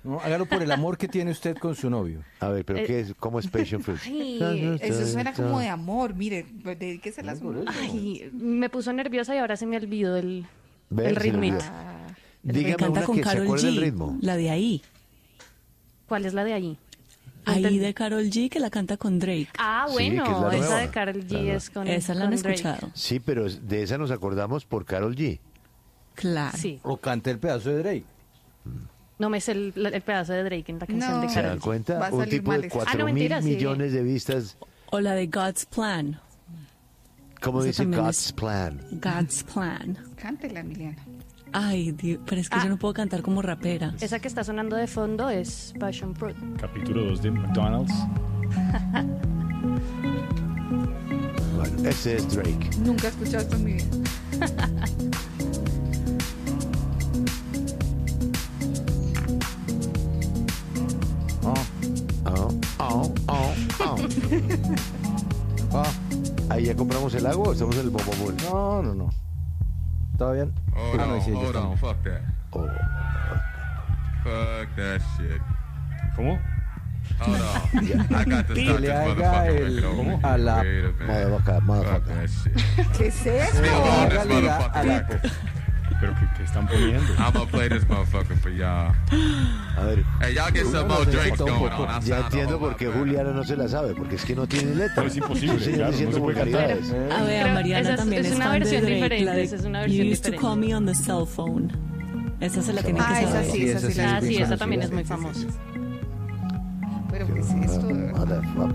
No, hágalo por el amor que tiene usted con su novio. A ver, pero ¿qué es? ¿Cómo es Passion Fruit? Ay, eso suena como de amor. Mire, dedíquese las Ay, me puso nerviosa y ahora se me olvidó el ¿Ves? ritmito. Dígame Canta una con que se Karol acuerde del G, ritmo. la de ahí. ¿Cuál es la de ahí? Ahí de Karol G, que la canta con Drake. Ah, Sí, bueno, que es la esa nueva. de Karol G La es con Esa la han con Drake. escuchado. Sí, pero de esa nos acordamos por Karol G. Claro. Sí. O cante el pedazo de Drake. No me sé el pedazo de Drake en la canción No. de ¿Se Karol dan G. cuenta? Va a Un salir tipo mal de eso. 4 no, mentira, sí. millones de vistas. O la de God's Plan. ¿Cómo Esa dice también God's es- Plan? God's Plan. Cántela, Emiliana. Ay, Dios, pero es que yo no puedo cantar como rapera. Esa que está sonando de fondo es Passion Fruit. Capítulo 2 de McDonald's. Bueno, ese es Drake. Nunca he escuchado esto en mi vida. Ah, Oh, oh, oh, oh. ah, Ahí ya compramos el agua o estamos en el bombomul. no. ¿Todavía no? Hold no, on, sí, ya hold on, estamos. fuck that. Oh. Fuck that shit. ¿Cómo? Hold on. I got to Que start le this haga motherfucking el- record over. a la- Wait a minute. Motherfucker, Fuck motherfucker. that shit. ¿Qué es eso? Still on this Hágale a motherfucking la- record. ¿Pero qué están poniendo? I'm gonna play this motherfucker for y'all. A ver, Hey, y'all get some more drinks going on. I ya sound a entiendo whole por lot qué better. Juliana no se la sabe, porque es que no tiene letra. No, es imposible, Un señor claro, diciendo no se puede cantar. vulgaridades. A ver, Pero a Mariana esa es- también es es una fan de versión Drake. diferente, Like, esa es una versión you used to diferente. call me on the cell phone. Esa se la tienen que Ah, esa saber. sí, esa sí la Ah, sí, escucho. esa también es muy Sí, sí, famosa. sí. Pero ¿qué es esto? De verdad? Motherfucker.